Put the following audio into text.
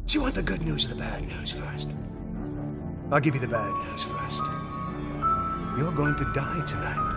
Do you want the good news or the bad news first? I'll give you the bad news first. You're going to die tonight.